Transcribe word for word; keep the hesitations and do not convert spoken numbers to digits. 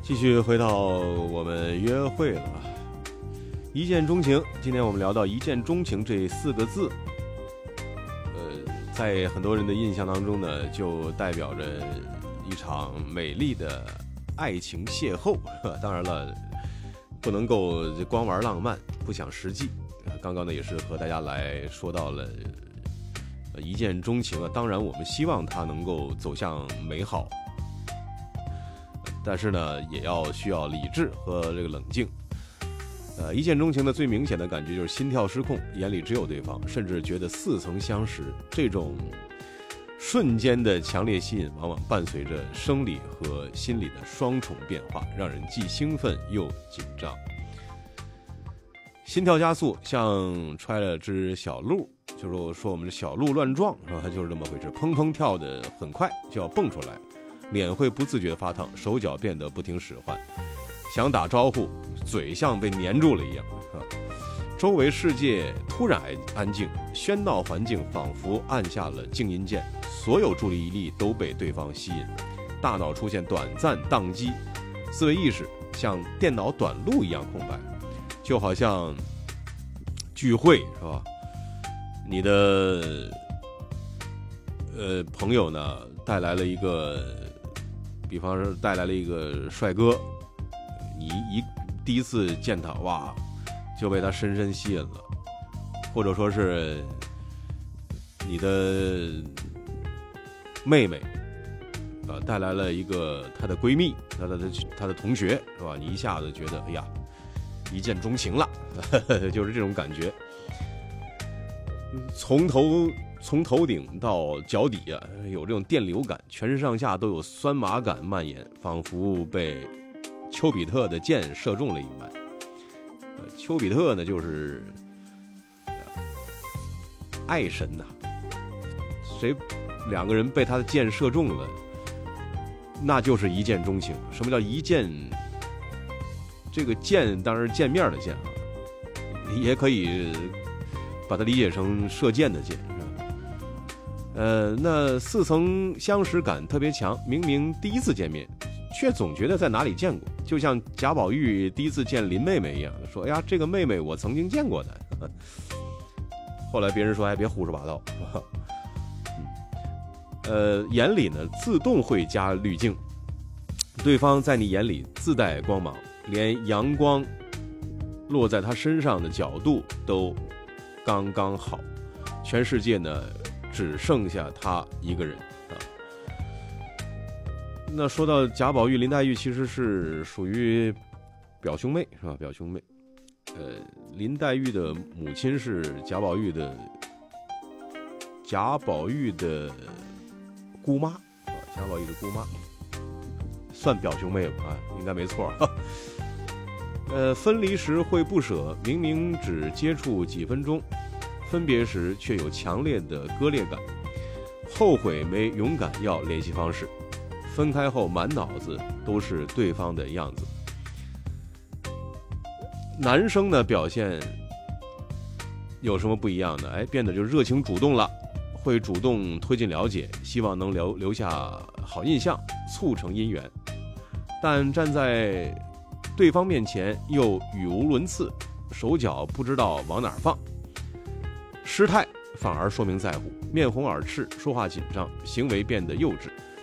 继续回到我们约会了啊，一见钟情。今天我们聊到一见钟情这四个字，呃，在很多人的印象当中呢，就代表着一场美丽的爱情邂逅。当然了，不能够光玩浪漫，不想实际。刚刚呢，也是和大家来说到了一见钟情啊。当然，我们希望它能够走向美好。但是呢，也要需要理智和这个冷静。呃，一见钟情的最明显的感觉就是心跳失控，眼里只有对方，甚至觉得似曾相识。这种瞬间的强烈吸引，往往伴随着生理和心理的双重变化，让人既兴奋又紧张。心跳加速，像揣了只小鹿，就是说我们的小鹿乱撞，是吧？它就是这么回事，砰砰跳得很快，就要蹦出来。脸会不自觉发烫，手脚变得不听使唤，想打招呼，嘴像被粘住了一样。周围世界突然安静，喧闹环境仿佛按下了静音键，所有注意力都被对方吸引，大脑出现短暂宕机，思维意识像电脑短路一样空白，就好像聚会是吧？你的呃朋友呢带来了一个。比方说带来了一个帅哥，你一第一次见他，哇，就被他深深吸引了。或者说是你的妹妹啊，带来了一个她的闺蜜，她的她的同学，是吧？你一下子觉得，哎呀，一见钟情了，就是这种感觉。从头。从头顶到脚底啊，有这种电流感，全身上下都有酸麻感蔓延，仿佛被丘比特的箭射中了一般。呃、丘比特呢，就是、呃、爱神呐、啊，谁两个人被他的箭射中了，那就是一见钟情。什么叫一见？这个箭当然是见面的箭啊，也可以把它理解成射箭的箭。呃，那似曾相识感特别强，明明第一次见面，却总觉得在哪里见过，就像贾宝玉第一次见林妹妹一样，说：“哎呀，这个妹妹我曾经见过的。”后来别人说：“哎，别胡说八道。嗯”呃，眼里呢自动会加滤镜，对方在你眼里自带光芒，连阳光落在他身上的角度都刚刚好，全世界呢。只剩下他一个人啊。那说到贾宝玉、林黛玉，其实是属于表兄妹，是吧？表兄妹。呃，林黛玉的母亲是贾宝玉的贾宝玉的姑妈啊，贾宝玉的姑妈，算表兄妹吧？啊，应该没错。呃，分离时会不舍，明明只接触几分钟。分别时却有强烈的割裂感，后悔没勇敢要联系方式，分开后满脑子都是对方的样子。男生的表现有什么不一样呢？哎，变得就热情主动了，会主动推进了解，希望能留留下好印象，促成姻缘。但站在对方面前又语无伦次，手脚不知道往哪儿放。失态反而说明在乎，面红耳赤，说话紧张，行为变得幼稚，